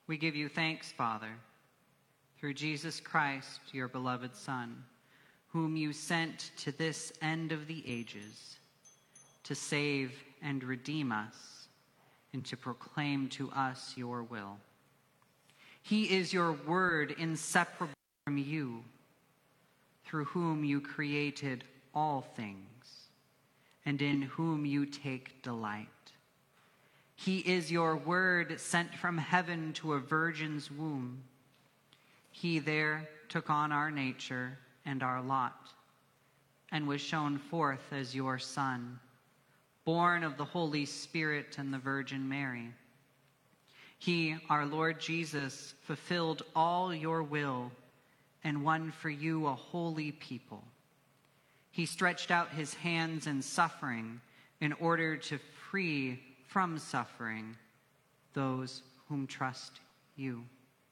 We give you thanks, Father, through Jesus Christ, your beloved Son, whom you sent to this end of the ages, to save and redeem us, and to proclaim to us your will. He is your word, inseparable from you, through whom you created all things, and in whom you take delight. He is your word sent from heaven to a virgin's womb. He there took on our nature and our lot, and was shown forth as your Son, born of the Holy Spirit and the Virgin Mary. He, our Lord Jesus, fulfilled all your will and won for you a holy people. He stretched out his hands in suffering in order to free from suffering those whom trust you.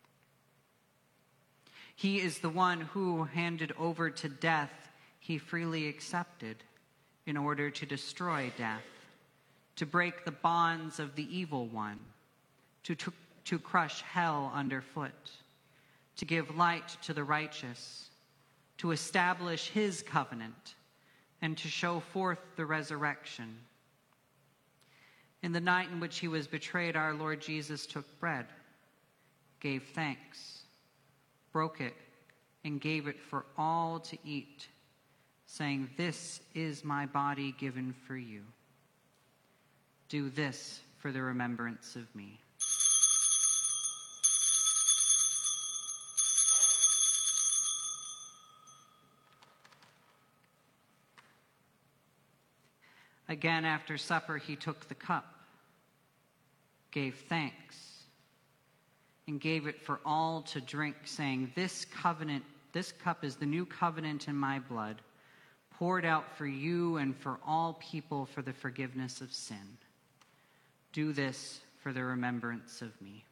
He is the one who, handed over to death, he freely accepted in order to destroy death, to break the bonds of the evil one, to crush hell underfoot, to give light to the righteous, to establish his covenant, and to show forth the resurrection. In the night in which he was betrayed, our Lord Jesus took bread, gave thanks, broke it, and gave it for all to eat, saying, "This is my body given for you. Do this for the remembrance of me." Again, after supper, he took the cup, gave thanks, and gave it for all to drink, saying, this cup is the new covenant in my blood, poured out for you and for all people for the forgiveness of sin. Do this for the remembrance of me.